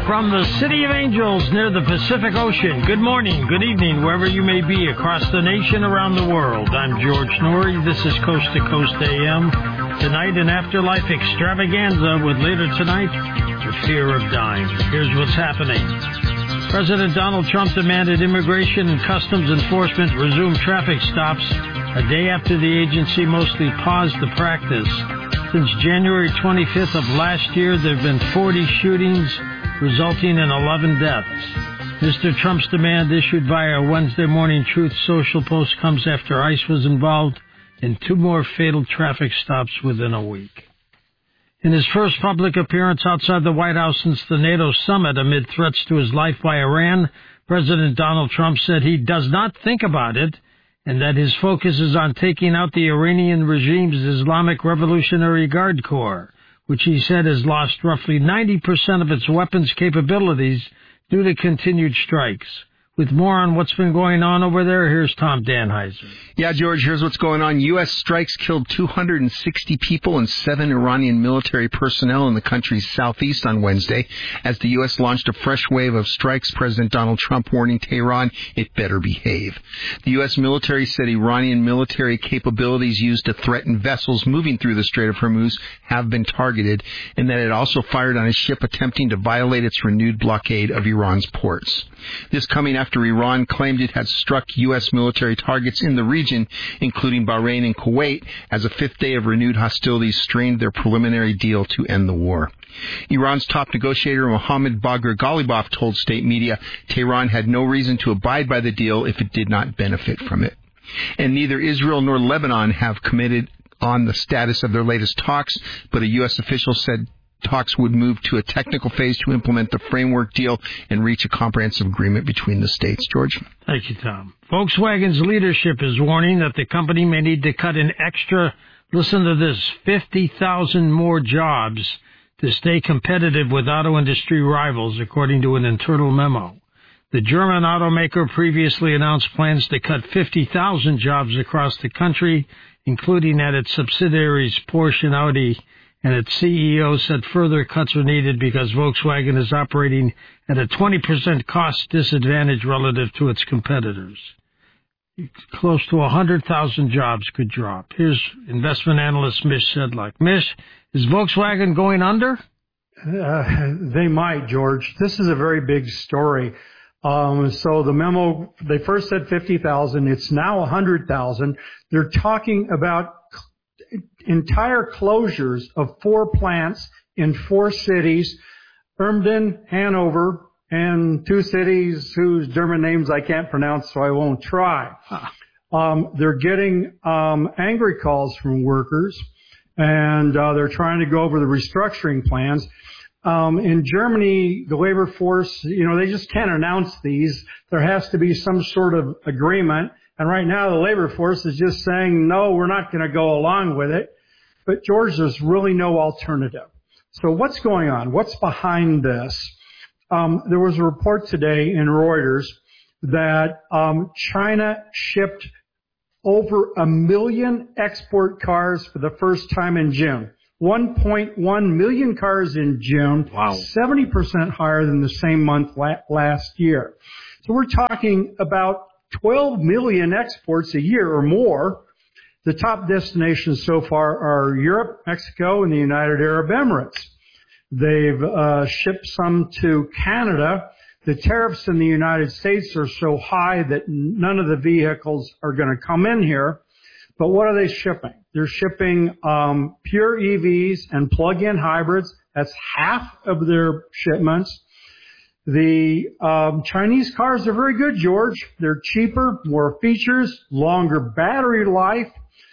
From the City of Angels near the Pacific Ocean, good morning, good evening, wherever you may be across the nation, around the world. I'm George Noory. This is Coast to Coast AM. Tonight, an afterlife extravaganza with later tonight, the fear of dying. Here's what's happening. President Donald Trump demanded Immigration and Customs Enforcement resume traffic stops a day after the agency mostly paused the practice. Since January 25th of last year, there have been 40 shootings, resulting in 11 deaths. Mr. Trump's demand, issued via a Wednesday morning Truth Social post, comes after ICE was involved in 2 more fatal traffic stops within a week. In his first public appearance outside the White House since the NATO summit amid threats to his life by Iran, President Donald Trump said he does not think about it and that his focus is on taking out the Iranian regime's Islamic Revolutionary Guard Corps, which he said has lost roughly 90% of its weapons capabilities due to continued strikes. With more on what's been going on over there, here's Tom Danheiser. Yeah, George, here's what's going on. U.S. strikes killed 260 people and 7 Iranian military personnel in the country's southeast on Wednesday. As the U.S. launched a fresh wave of strikes, President Donald Trump warning Tehran it better behave. The U.S. military said Iranian military capabilities used to threaten vessels moving through the Strait of Hormuz have been targeted, and that it also fired on a ship attempting to violate its renewed blockade of Iran's ports. This coming after Iran claimed it had struck U.S. military targets in the region, including Bahrain and Kuwait, as a 5th day of renewed hostilities strained their preliminary deal to end the war. Iran's top negotiator Mohammad Bagher Ghalibaf told state media Tehran had no reason to abide by the deal if it did not benefit from it. And neither Israel nor Lebanon have committed on the status of their latest talks, but a U.S. official said talks would move to a technical phase to implement the framework deal and reach a comprehensive agreement between the states. George? Thank you, Tom. Volkswagen's leadership is warning that the company may need to cut an extra, listen to this, 50,000 more jobs to stay competitive with auto industry rivals, according to an internal memo. The German automaker previously announced plans to cut 50,000 jobs across the country, including at its subsidiaries Porsche and Audi, and its CEO said further cuts are needed because Volkswagen is operating at a 20% cost disadvantage relative to its competitors. Close to 100,000 jobs could drop. Here's investment analyst Mish Sedlak. Mish, is Volkswagen going under? They might, George. This is a very big story. So the memo, they first said 50,000. It's now 100,000. They're talking about entire closures of 4 plants in 4 cities, Ermden, Hanover, and 2 cities whose German names I can't pronounce, so I won't try. They're getting angry calls from workers, and they're trying to go over the restructuring plans. In Germany, the labor force, they just can't announce these. There has to be some sort of agreement. And right now, the labor force is just saying, no, we're not going to go along with it. But, George, there's really no alternative. So what's going on? What's behind this? There was a report today in Reuters that China shipped over 1 million export cars for the first time in June. 1.1 million cars in June. Wow. 70% higher than the same month last year. So we're talking about 12 million exports a year or more. The top destinations so far are Europe, Mexico, and the United Arab Emirates. They've shipped some to Canada. The tariffs in the United States are so high that none of the vehicles are going to come in here. But what are they shipping? They're shipping pure EVs and plug-in hybrids. That's half of their shipments. The Chinese cars are very good, George. They're cheaper, more features, longer battery life.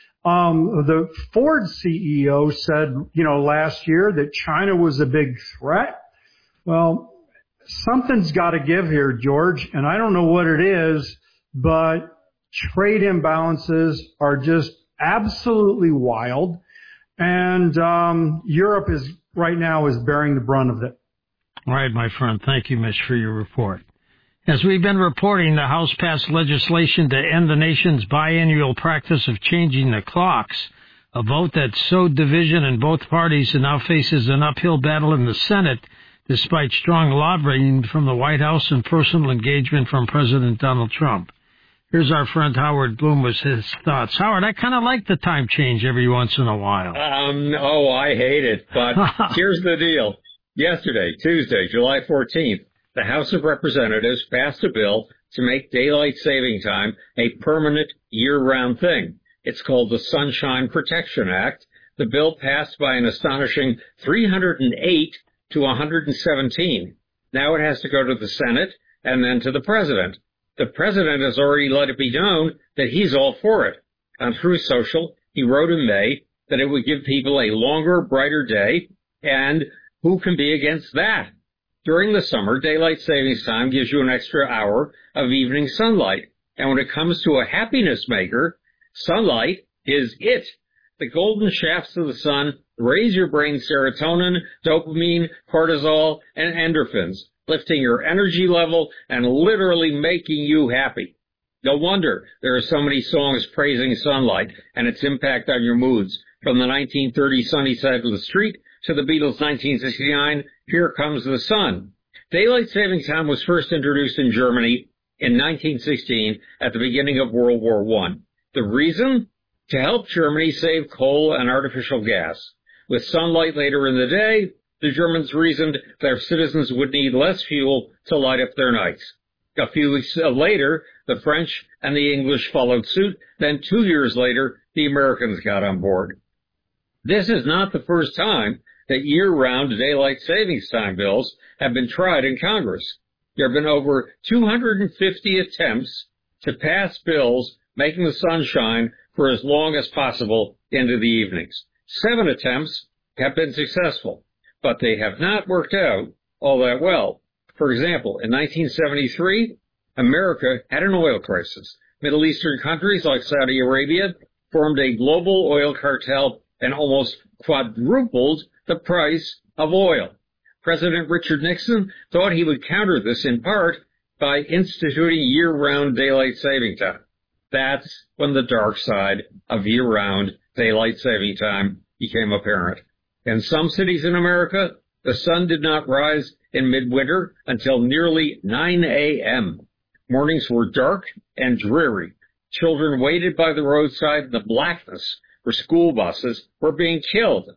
The Ford CEO said, last year that China was a big threat. Well, something's got to give here, George, and I don't know what it is, but trade imbalances are just absolutely wild, and Europe right now is bearing the brunt of it. All right, my friend. Thank you, Mitch, for your report. As we've been reporting, the House passed legislation to end the nation's biannual practice of changing the clocks, a vote that sowed division in both parties and now faces an uphill battle in the Senate despite strong lobbying from the White House and personal engagement from President Donald Trump. Here's our friend Howard Bloom with his thoughts. Howard, I kind of like the time change every once in a while. I hate it, but here's the deal. Yesterday, Tuesday, July 14th, the House of Representatives passed a bill to make daylight saving time a permanent year-round thing. It's called the Sunshine Protection Act. The bill passed by an astonishing 308 to 117. Now it has to go to the Senate and then to the President. The President has already let it be known that he's all for it. On Truth Social, he wrote in May that it would give people a longer, brighter day, and who can be against that? During the summer, daylight savings time gives you an extra hour of evening sunlight. And when it comes to a happiness maker, sunlight is it. The golden shafts of the sun raise your brain's serotonin, dopamine, cortisol, and endorphins, lifting your energy level and literally making you happy. No wonder there are so many songs praising sunlight and its impact on your moods. From the 1930 Sunny Side of the Street to the Beatles' 1969, Here Comes the Sun. Daylight saving time was first introduced in Germany in 1916 at the beginning of World War I. The reason? To help Germany save coal and artificial gas. With sunlight later in the day, the Germans reasoned their citizens would need less fuel to light up their nights. A few weeks later, the French and the English followed suit. Then 2 years later, the Americans got on board. This is not the first time that year-round daylight savings time bills have been tried in Congress. There have been over 250 attempts to pass bills making the sun shine for as long as possible into the evenings. 7 attempts have been successful, but they have not worked out all that well. For example, in 1973, America had an oil crisis. Middle Eastern countries like Saudi Arabia formed a global oil cartel and almost quadrupled the price of oil. President Richard Nixon thought he would counter this in part by instituting year-round daylight saving time. That's when the dark side of year-round daylight saving time became apparent. In some cities in America, the sun did not rise in midwinter until nearly 9 a.m. Mornings were dark and dreary. Children waited by the roadside in the blackness for school buses were being killed.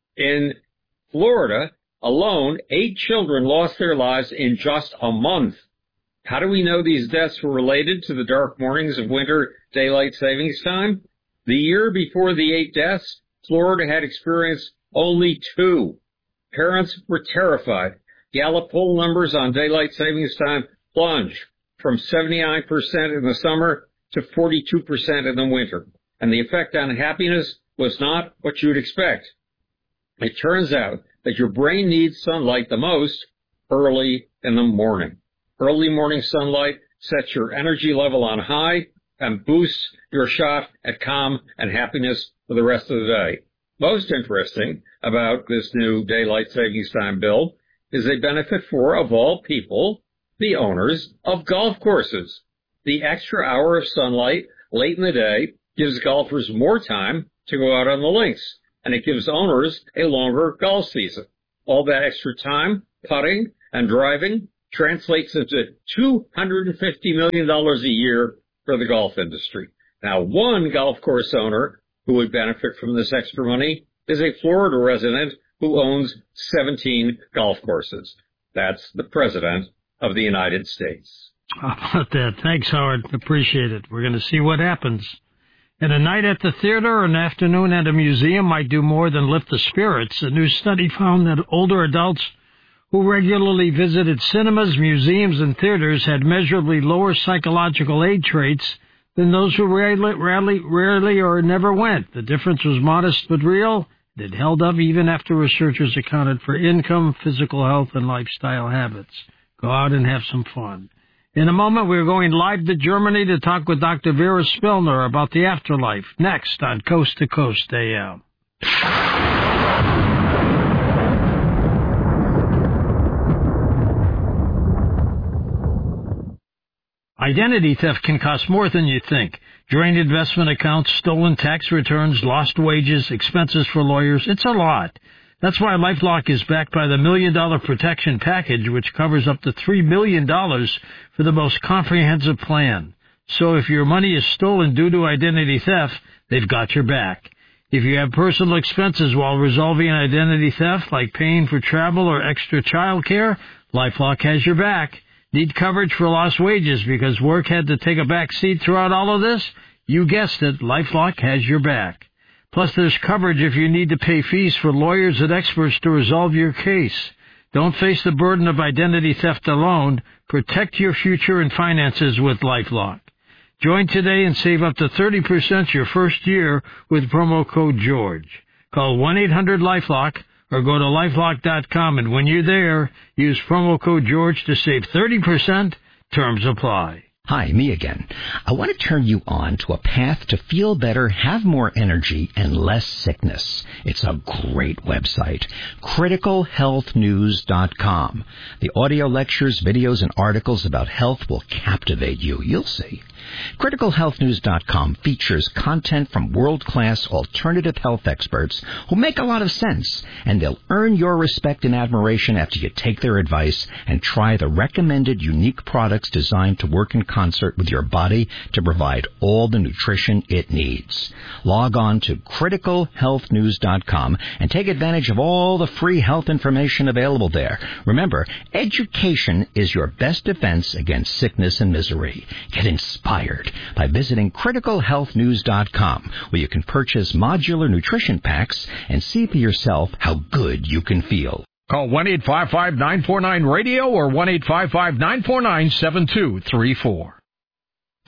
In Florida alone, 8 children lost their lives in just a month. How do we know these deaths were related to the dark mornings of winter daylight savings time? The year before the 8 deaths, Florida had experienced only 2. Parents were terrified. Gallup poll numbers on daylight savings time plunged from 79% in the summer to 42% in the winter. And the effect on happiness was not what you'd expect. It turns out that your brain needs sunlight the most early in the morning. Early morning sunlight sets your energy level on high and boosts your shot at calm and happiness for the rest of the day. Most interesting about this new daylight savings time bill is a benefit for, of all people, the owners of golf courses. The extra hour of sunlight late in the day gives golfers more time to go out on the links, and it gives owners a longer golf season. All that extra time, putting and driving, translates into $250 million a year for the golf industry. Now, one golf course owner who would benefit from this extra money is a Florida resident who owns 17 golf courses. That's the President of the United States. How about that? Thanks, Howard. Appreciate it. We're going to see what happens. And a night at the theater or an afternoon at a museum might do more than lift the spirits. A new study found that older adults who regularly visited cinemas, museums, and theaters had measurably lower psychological age traits than those who rarely or never went. The difference was modest but real. It held up even after researchers accounted for income, physical health, and lifestyle habits. Go out and have some fun. In a moment, we're going live to Germany to talk with Dr. Vera Spillner about the afterlife. Next on Coast to Coast AM. Identity theft can cost more than you think. Drained investment accounts, stolen tax returns, lost wages, expenses for lawyers. It's a lot. That's why LifeLock is backed by the $1 Million Protection Package, which covers up to $3 million for the most comprehensive plan. So if your money is stolen due to identity theft, they've got your back. If you have personal expenses while resolving an identity theft, like paying for travel or extra child care, LifeLock has your back. Need coverage for lost wages because work had to take a back seat throughout all of this? You guessed it, LifeLock has your back. Plus, there's coverage if you need to pay fees for lawyers and experts to resolve your case. Don't face the burden of identity theft alone. Protect your future and finances with LifeLock. Join today and save up to 30% your first year with promo code George. Call 1-800-LifeLock or go to LifeLock.com, and when you're there, use promo code George to save 30%. Terms apply. Hi, me again. I want to turn you on to a path to feel better, have more energy, and less sickness. It's a great website, criticalhealthnews.com. The audio lectures, videos, and articles about health will captivate you. You'll see. CriticalHealthNews.com features content from world-class alternative health experts who make a lot of sense, and they'll earn your respect and admiration after you take their advice and try the recommended unique products designed to work in concert with your body to provide all the nutrition it needs. Log on to CriticalHealthNews.com and take advantage of all the free health information available there. Remember, education is your best defense against sickness and misery. Get inspired by visiting criticalhealthnews.com, where you can purchase modular nutrition packs and see for yourself how good you can feel. Call 1-855-949-RADIO or 1-855-949-7234.